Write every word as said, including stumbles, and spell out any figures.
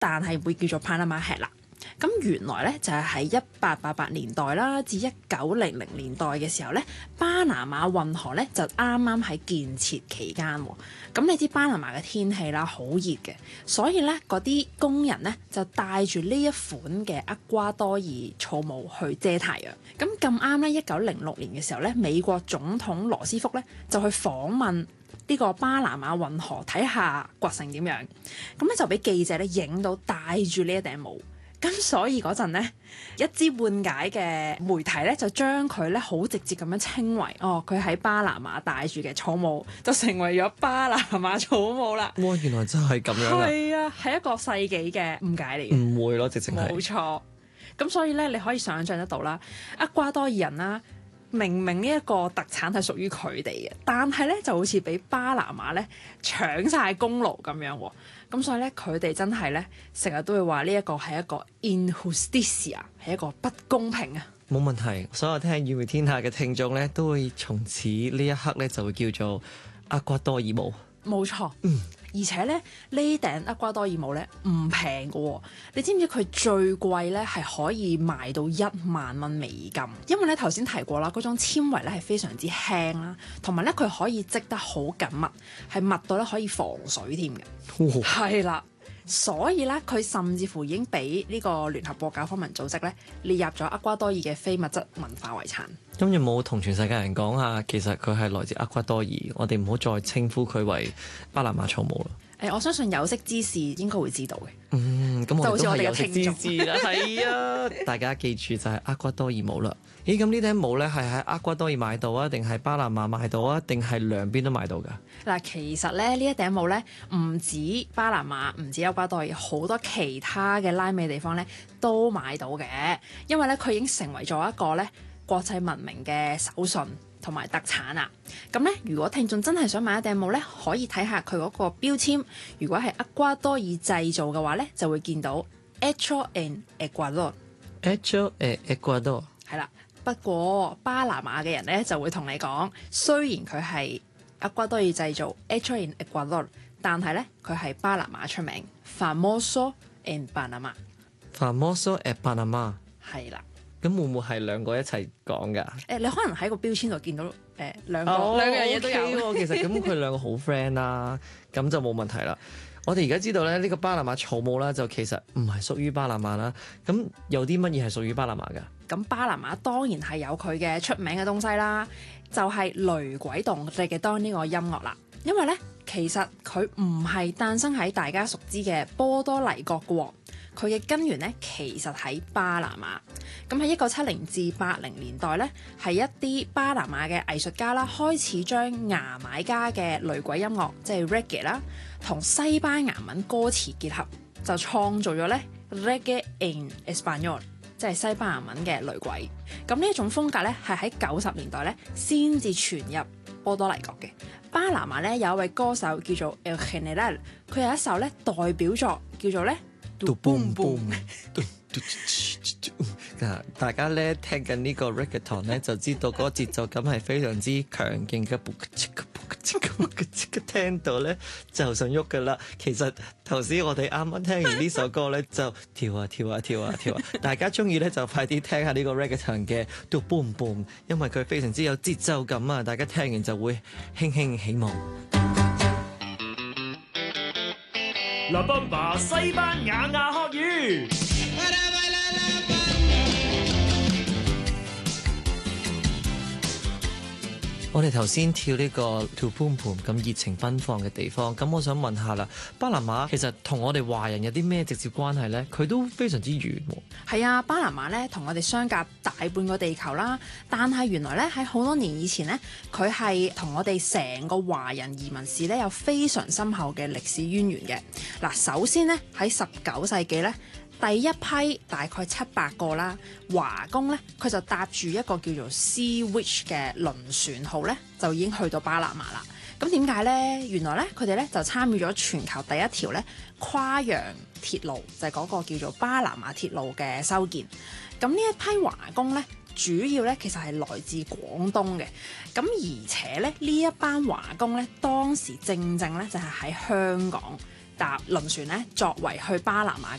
但係會叫做 Panama Hat 啦。咁原來咧就係喺一八八八年代啦至一九零零年代嘅時候咧，巴拿馬運河咧就啱啱喺建設期間喎。咁你知巴拿馬嘅天氣啦，好熱嘅，所以咧嗰啲工人咧就帶住呢一款嘅厄瓜多爾草帽去遮太陽。咁咁啱咧，一九零六年嘅時候咧，美國總統羅斯福咧就去訪問呢個巴拿馬運河，睇下掘成點樣。咁咧就俾記者咧影到戴住呢一頂帽。咁所以嗰陣咧，一知半解嘅媒體咧就將佢咧好直接咁樣稱為哦，佢喺巴拿馬戴住嘅草帽就成為咗巴拿馬草帽啦。 哇！原來真係咁樣啊！ 係啊，係一個世紀嘅誤解嚟嘅。 誤會咯，直情係。 冇錯。咁所以咧，你可以想像得到啦，厄瓜多爾人啦，明明呢一個特產係屬於佢哋嘅，但係咧就好似俾巴拿馬咧搶晒功勞咁樣喎。咁所以咧，佢哋真係咧成日都會話呢一個係一個 injusticia， 係一個不公平啊！ 冇問題，所有聽語匯天下嘅聽眾咧，都會從此呢一刻咧就會叫做厄瓜多爾帽。 冇錯， 嗯， 而且咧呢頂厄瓜多爾帽咧唔平㗎喎，你知唔知佢最貴咧係可以賣到一萬蚊美金？因為咧頭先提過啦，嗰種纖維咧係非常之輕啦，同埋咧佢可以織得好緊密，係密到咧可以防水添嘅。係啦，所以咧佢甚至乎已經俾呢個聯合國教科文組織咧列入咗厄瓜多爾嘅非物質文化遺產。 咁有冇同全世界人講下，其實佢係來自厄瓜多爾，我哋唔好再稱呼佢為巴拿馬草帽啦。 誒、欸，我相信有識之士應該會知道嘅。 嗯，咁我哋都係有識之就士啦，係啊！大家記住就係厄瓜多爾帽啦。咦，咁呢頂帽咧係喺厄瓜多爾買到啊，定係巴拿馬買到啊，定係兩邊都買到㗎？ 嗱，其實咧呢一頂帽咧唔止巴拿馬，唔止厄瓜多爾，好多其他嘅拉美地方咧都買到嘅，因為咧佢已經成為咗一個咧國際聞名嘅手信同埋特產啊！咁咧，如果聽眾真係想買一頂帽咧，可以睇下佢嗰個標籤。如果係厄瓜多爾製造嘅話咧，就會見到 Hecho en Ecuador。Hecho en Ecuador。 係啦，不過巴拿馬嘅人咧就會同你講，雖然佢係厄瓜多爾製造 Hecho en Ecuador，但係咧佢係巴拿馬出名 Famoso en Panama。Famoso en Panama。 係啦。 咁會唔會係兩個一齊講㗎？ 誒，你可能喺個標籤度見到誒兩個、 哦、 兩樣嘢都有。 其實咁佢兩個好 friend 啦，咁就冇問題啦。我哋而家知道咧，呢個巴拿馬草帽啦，就其實唔係屬於巴拿馬啦。咁有啲乜嘢係屬於巴拿馬㗎？ 咁巴拿馬當然係有佢嘅出名嘅東西啦，就係雷鬼動 Reggaeton 呢個音樂啦。因為咧，其實佢唔係誕生喺大家熟知嘅波多黎各嘅喎。佢嘅根源咧，其實喺巴拿馬。咁喺一九七零至八零年代咧，係一啲巴拿馬嘅藝術家啦，開始將牙買加嘅雷鬼音樂，即係 reggae 啦，同西班牙文歌詞結合，就創造咗咧 reggae en español，即係西班牙文嘅雷鬼。咁呢一種風格咧，係喺九十年代咧先至傳入波多黎各嘅。巴拿馬咧有一位歌手叫做 El General， 佢有一首咧代表作叫做咧。boom boom， 大家咧聽緊呢個 reggaeton 咧，就知道嗰個節奏感係非常之強勁嘅，聽到咧就想喐噶啦。其實頭先我哋啱啱聽完呢首歌咧，就跳啊跳啊跳啊跳啊！大家中意咧就快啲聽下呢個 reggaeton 嘅 boom boom， 因為佢非常之有節奏感啊！大家聽完就會輕輕起舞。 La Bamba 西班牙牙學語， 我哋頭先跳呢個 To Boom Boom 咁熱情奔放嘅地方，咁我想問下啦，巴拿馬其實同我哋華人有啲咩直接關係呢？佢都非常之遠喎。 係啊，巴拿馬咧同我哋相隔大半個地球啦，但係原來咧喺好多年以前咧，佢係同我哋成個華人移民史咧有非常深厚嘅歷史淵源嘅。嗱，首先咧喺十九世紀咧，第一批大概七百個啦華工咧，佢就搭住一個叫做 Sea Witch 嘅輪船號咧，就已經去到巴拿馬啦。咁點解咧？原來咧佢哋咧就參與咗全球第一條咧跨洋鐵路，就係嗰個叫做巴拿馬鐵路嘅修建。咁呢一批華工咧，主要咧其實係來自廣東嘅。咁而且咧呢一班華工咧，當時正正咧就係喺香港搭輪船咧，作為去巴拿馬